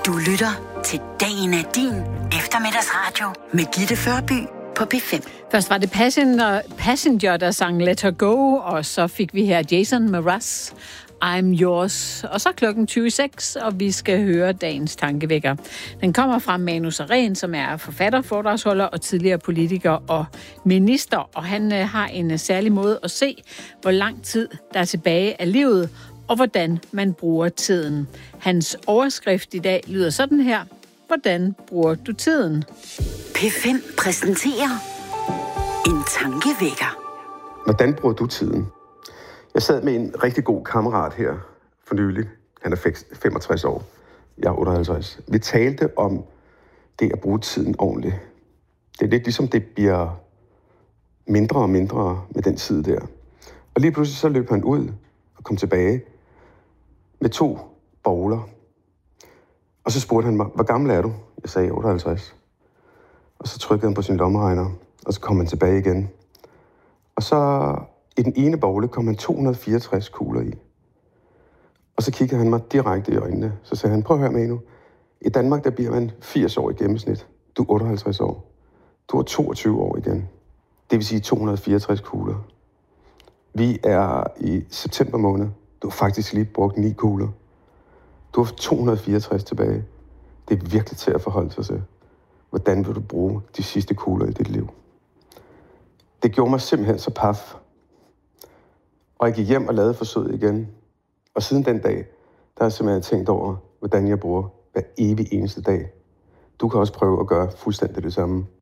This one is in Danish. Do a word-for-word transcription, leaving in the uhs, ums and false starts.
Du lytter til Dagen er din eftermiddagsradio med Gitte Førby på P fem. Først var det Passenger, Passenger, der sang Let Her Go, og så fik vi her Jason Mraz, I'm Yours. Og så klokken tyve seks, og vi skal høre dagens tankevækker. Den kommer fra Manu Sareen, som er forfatter, foredragsholder og tidligere politiker og minister. Og han øh, har en særlig måde at se, hvor lang tid der er tilbage af livet, og hvordan man bruger tiden. Hans overskrift i dag lyder sådan her. Hvordan bruger du tiden? P fem præsenterer en tankevækker. Hvordan bruger du tiden? Jeg sad med en rigtig god kammerat her for nylig. Han er femogtres år. Jeg er otteoghalvtreds. Vi talte om det at bruge tiden ordentligt. Det er lidt ligesom det bliver mindre og mindre med den tid der. Og lige pludselig så løb han ud og kom tilbage med to bowler. Og så spurgte han mig, hvor gammel er du? Jeg sagde otteoghalvtreds. Og så trykkede han på sin lommeregner, og så kom han tilbage igen. Og så i den ene bogle kom han to hundrede og fireogtres kugler i. Og så kiggede han mig direkte i øjnene. Så sagde han, prøv at høre med nu. I Danmark der bliver man firs år i gennemsnit. Du er otteoghalvtreds år. Du er toogtyve år igen. Det vil sige to hundrede og fireogtres kugler. Vi er i september måned. Du har faktisk lige brugt ni kugler. Du har to hundrede og fireogtres tilbage. Det er virkelig til at forholde sig til. Hvordan vil du bruge de sidste kugler i dit liv? Det gjorde mig simpelthen så paf. Og jeg gik hjem og lavede forsøget igen. Og siden den dag, der har jeg simpelthen tænkt over, hvordan jeg bruger hver evig eneste dag. Du kan også prøve at gøre fuldstændig det samme.